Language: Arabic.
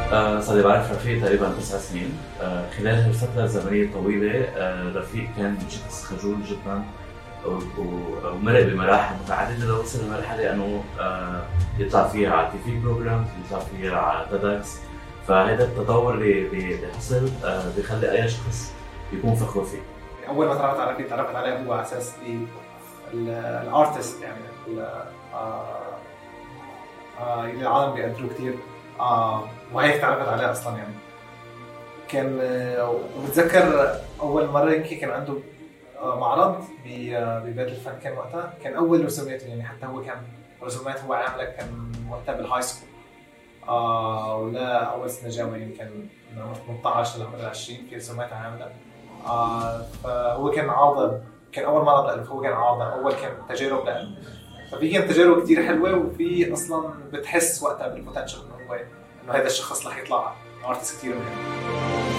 صار لي بعرف رفيق تقريبا 9 سنين. خلال هالفترة الزمنية الطويلة رفيق كان شخص خجول جدا ومرق بمراحل متعددة لوصل لمرحلة انه يطلع فيها على تي في بروجرام، يطلع فيها على تيدكس. فهذا التطور اللي حصل بيخلي اي شخص يكون فخور فيه. اول ما تعرفت على رفيق تعرفت عليه هو على اساس الارتست، يعني اللي العالم بيقدروه كتير، وهيك تعرفت عليه اصلا. يعني كان وبتذكر اول مره يمكن كان عنده معرض ببيت الفن، كان وقتها كان اول رسوماته، يعني حتى هو كان رسومات هو عامله كان وقتها بالهاي سكول، ولا اول سنه جامعي، كان من عمر 18 لعمر 20 في رسومات عامله. فهو كان عارضه، كان اول معرض له، هو كان عارضه اول، كان تجارب له. ففي كانت تجارب كتير حلوه، وفي اصلا بتحس وقتها بالبوتنشل انه هذا الشخص رح يطلع ارتست كتير مهم.